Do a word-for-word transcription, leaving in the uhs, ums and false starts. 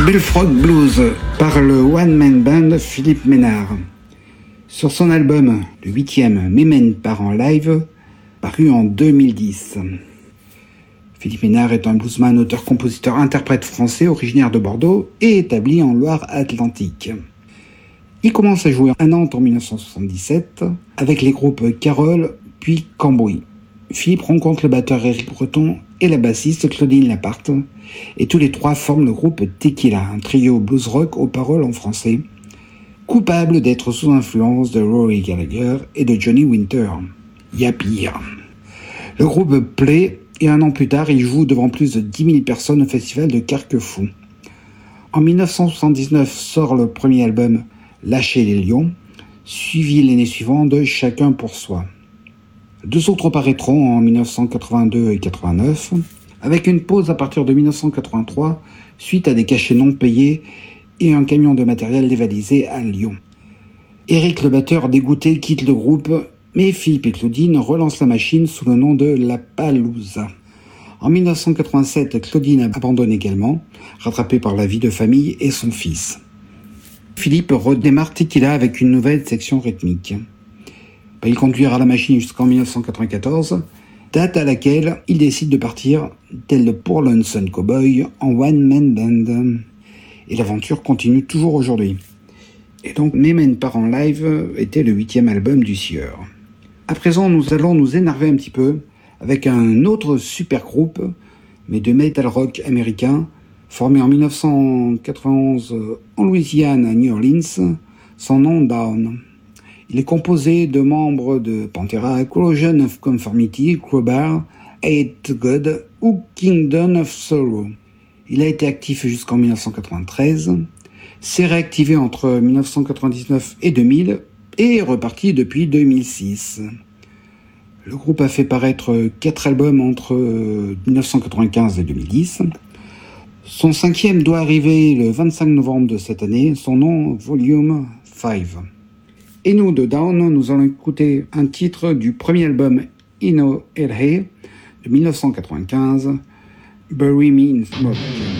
Bullfrog Blues par le one-man band Philippe Ménard. Sur son album, le huitième Mémène part en live, paru en deux mille dix. Philippe Ménard est un bluesman, auteur, compositeur, interprète français originaire de Bordeaux et établi en Loire-Atlantique. Il commence à jouer à Nantes en dix-neuf cent soixante-dix-sept avec les groupes Carole puis Cambouis. Philippe rencontre le batteur Éric Breton et la bassiste Claudine Laparte, et tous les trois forment le groupe Tequila, un trio blues rock aux paroles en français, coupable d'être sous influence de Rory Gallagher et de Johnny Winter. Y a pire. Le groupe plaît et un an plus tard, il joue devant plus de dix mille personnes au festival de Carquefou. En dix-neuf cent soixante-dix-neuf sort le premier album Lâcher les lions, suivi l'année suivante de Chacun pour soi. Deux autres paraîtront en dix-neuf cent quatre-vingt-deux et quatre-vingt-neuf, avec une pause à partir de dix-neuf cent quatre-vingt-trois, suite à des cachets non payés et un camion de matériel dévalisé à Lyon. Éric, le batteur dégoûté, quitte le groupe, mais Philippe et Claudine relancent la machine sous le nom de La Palouza. En dix-neuf cent quatre-vingt-sept, Claudine abandonne également, rattrapée par la vie de famille et son fils. Philippe redémarre Tequila avec une nouvelle section rythmique. Il conduira la machine jusqu'en dix-neuf cent quatre-vingt-quatorze, date à laquelle il décide de partir, tel le Poor Lonesome Cowboy, en one-man band. Et l'aventure continue toujours aujourd'hui. Et donc, Mémène part en live était le huitième album du Sieur. À présent, nous allons nous énerver un petit peu avec un autre super groupe, mais de metal rock américain, formé en dix-neuf cent quatre-vingt-onze en Louisiane, à New Orleans, son nom Down. Il est composé de membres de Pantera, Corrosion of Conformity, Crowbar, Hate God ou Kingdom of Sorrow. Il a été actif jusqu'en dix-neuf cent quatre-vingt-treize, s'est réactivé entre dix-neuf cent quatre-vingt-dix-neuf et deux mille et est reparti depuis deux mille six. Le groupe a fait paraître quatre albums entre dix-neuf cent quatre-vingt-quinze et deux mille dix. Son cinquième doit arriver le vingt-cinq novembre de cette année, son nom Volume cinq. Et nous, de Down, nous allons écouter un titre du premier album Ino El Hey de dix-neuf cent quatre-vingt-quinze, Bury Me in Smoke.